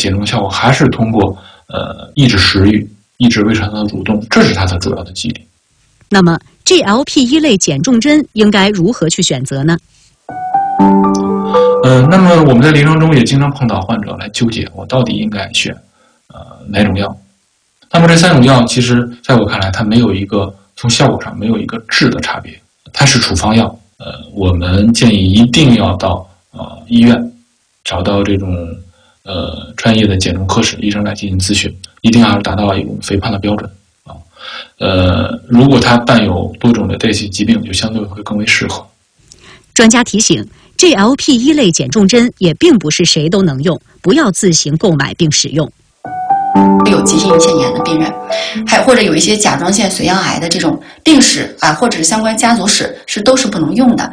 减重效果还是通过抑制食欲、抑制胃肠道的蠕动，这是它的主要的机理。 那么 GLP-1 类减重针应该如何去选择呢？ 那么我们在临床中也经常碰到患者来纠结，我到底应该选哪种药？那么这3种药其实在我看来，它没有一个从效果上没有一个质的差别，它是处方药。我们建议一定要到医院找到这种专业的减重科室医生来进行咨询，一定要达到一种肥胖的标准啊。如果它伴有多种的代谢疾病，就相对会更为适合。 专家提醒， GLP-1 类减重针也并不是谁都能用，不要自行购买并使用。 有急性胰腺炎的病人，还或者有一些甲状腺髓样癌的这种病史啊，或者是相关家族史都是不能用的。